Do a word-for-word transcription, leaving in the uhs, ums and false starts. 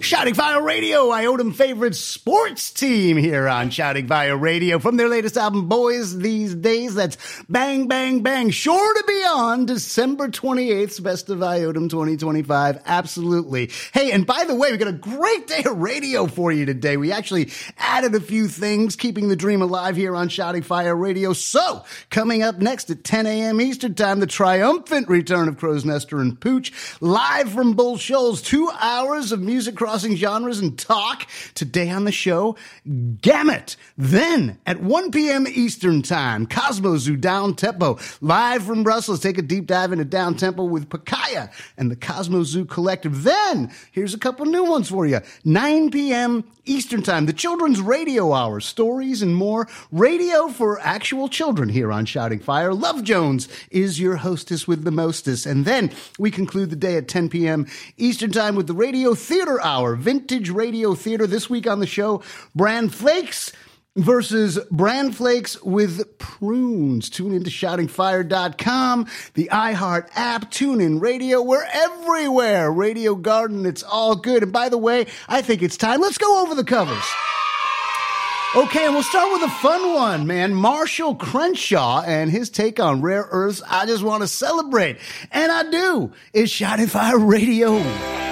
Shouting Fire Radio, Iodum favorite sports team here on Shouting Fire Radio. From their latest album, Boys These Days, that's Bang Bang Bang. Sure to be on December twenty-eighth, Best of Iodum twenty twenty-five. Absolutely. Hey, and by the way, we got a great day of radio for you today. We actually added a few things, keeping the dream alive here on Shouting Fire Radio. So, coming up next at ten a.m. Eastern Time, the triumphant return of Crow's Nester and Pooch, live from Bull Shoals. Two hours of music crossing genres and talk. Today on the show, Gamut. Then, at one p.m. Eastern Time, Cosmo Zoo Down Tempo. Live from Brussels, take a deep dive into Down Tempo with Pakaya and the Cosmo Zoo Collective. Then, here's a couple new ones for you. nine p.m. Eastern Time, the Children's Radio Hour, stories and more. Radio for actual children here on Shouting Fire. Love Jones is your hostess with the mostest. And then we conclude the day at ten p.m. Eastern Time with the Radio Theater Hour, vintage radio theater. This week on the show, Bran Flakes versus Bran Flakes with Prunes. Tune into shouting fire dot com, the iHeart app, TuneIn Radio. We're everywhere. Radio Garden, it's all good. And by the way, I think it's time. Let's go over the covers. Okay, and we'll start with a fun one, man. Marshall Crenshaw and his take on Rare Earths, I Just Want to Celebrate. And I do. It's Shouting Fire Radio.